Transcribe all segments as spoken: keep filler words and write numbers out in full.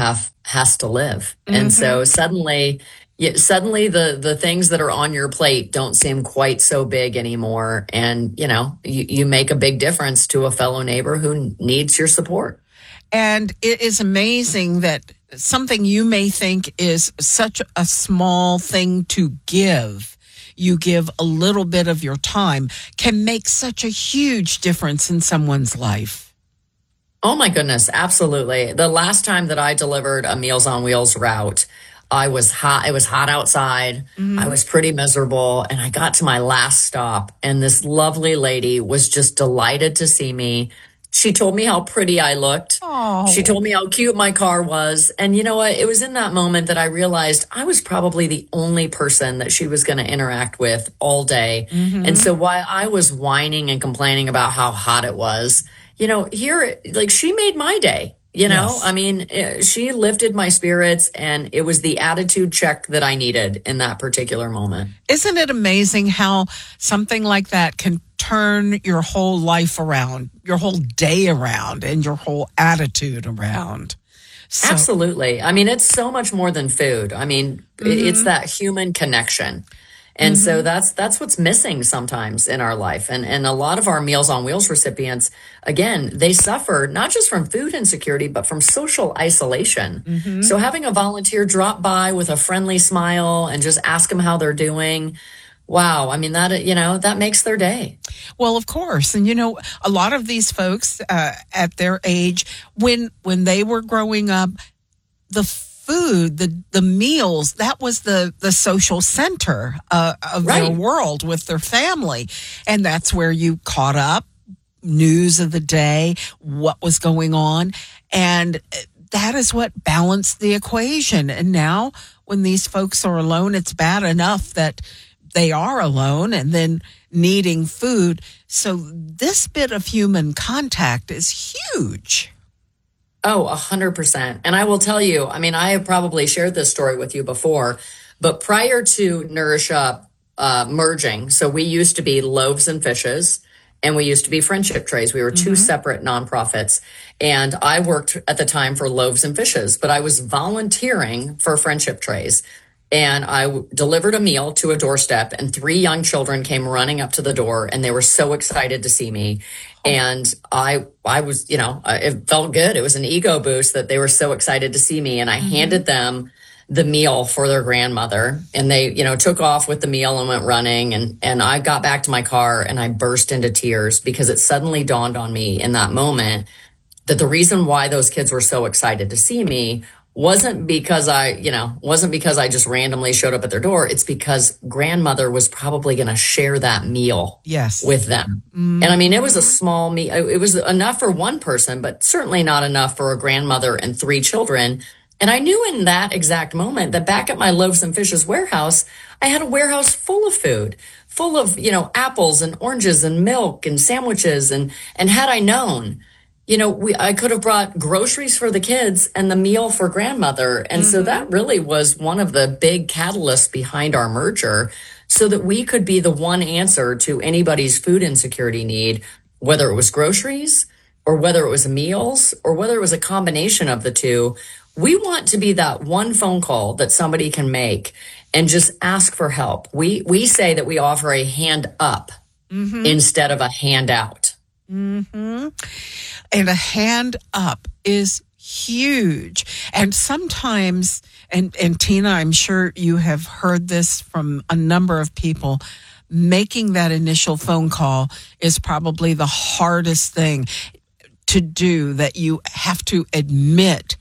have has to live. Mm-hmm. And so suddenly, suddenly the, the things that are on your plate don't seem quite so big anymore. And, you know, you, you make a big difference to a fellow neighbor who needs your support. And it is amazing that something you may think is such a small thing to give, you give a little bit of your time, can make such a huge difference in someone's life. Oh, my goodness. Absolutely. The last time that I delivered a Meals on Wheels route, I was hot. It was hot outside. Mm-hmm. I was pretty miserable. And I got to my last stop, and this lovely lady was just delighted to see me. She told me how pretty I looked. Oh. She told me how cute my car was. And you know what? It was in that moment that I realized I was probably the only person that she was going to interact with all day. Mm-hmm. And so while I was whining and complaining about how hot it was, you know, here, like, she made my day. You know, yes. I mean, she lifted my spirits, and it was the attitude check that I needed in that particular moment. Isn't it amazing how something like that can turn your whole life around, your whole day around, and your whole attitude around? So. Absolutely. I mean, it's so much more than food. I mean, mm-hmm. it's that human connection. And mm-hmm. so that's that's what's missing sometimes in our life. And and a lot of our Meals on Wheels recipients, again, they suffer not just from food insecurity, but from social isolation. Mm-hmm. So having a volunteer drop by with a friendly smile and just ask them how they're doing, wow, I mean, that, you know, that makes their day. Well, of course. And, you know, a lot of these folks uh, at their age, when when they were growing up, the food, the the meals, that was the, the social center uh, of right. their world with their family. And that's where you caught up, news of the day, what was going on. And that is what balanced the equation. And now when these folks are alone, it's bad enough that they are alone and then needing food. So this bit of human contact is huge. Oh, a hundred percent. And I will tell you, I mean, I have probably shared this story with you before, but prior to Nourish Up uh, merging, so we used to be Loaves and Fishes, and we used to be Friendship Trays. We were two mm-hmm. separate nonprofits. And I worked at the time for Loaves and Fishes, but I was volunteering for Friendship Trays. And I w- delivered a meal to a doorstep, and three young children came running up to the door, and they were so excited to see me. And I, I was, you know, it felt good. It was an ego boost that they were so excited to see me. And I mm-hmm. handed them the meal for their grandmother, and they, you know, took off with the meal and went running. And, and I got back to my car, and I burst into tears because it suddenly dawned on me in that moment that the reason why those kids were so excited to see me wasn't because I, you know, wasn't because I just randomly showed up at their door. It's because grandmother was probably going to share that meal yes. with them. Mm-hmm. And I mean, it was a small meal. It was enough for one person, but certainly not enough for a grandmother and three children. And I knew in that exact moment that back at my Loaves and Fishes warehouse, I had a warehouse full of food, full of, you know, apples and oranges and milk and sandwiches. And, and had I known, you know, we, I could have brought groceries for the kids and the meal for grandmother. And mm-hmm. so that really was one of the big catalysts behind our merger, so that we could be the one answer to anybody's food insecurity need, whether it was groceries or whether it was meals or whether it was a combination of the two. We want to be that one phone call that somebody can make and just ask for help. We, we say that we offer a hand up mm-hmm. instead of a handout. Mm-hmm. And a hand up is huge. And sometimes, and, and Tina, I'm sure you have heard this from a number of people, making that initial phone call is probably the hardest thing to do, that you have to admit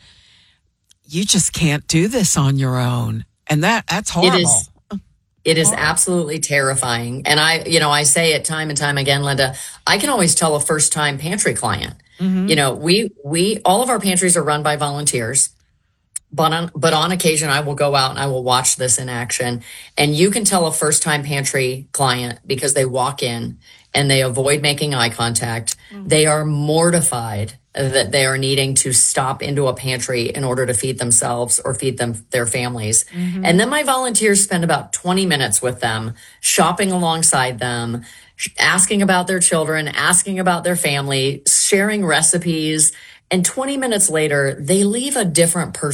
you just can't do this on your own. And that that's horrible. It is. It is absolutely terrifying. And I, you know, I say it time and time again, Linda, I can always tell a first time pantry client, mm-hmm. you know, we, we, all of our pantries are run by volunteers, but on, but on occasion I will go out and I will watch this in action. And you can tell a first time pantry client because they walk in and they avoid making eye contact. Mm-hmm. They are mortified that they are needing to stop into a pantry in order to feed themselves or feed them their families. Mm-hmm. And then my volunteers spend about twenty minutes with them, shopping alongside them, asking about their children, asking about their family, sharing recipes. And twenty minutes later, they leave a different person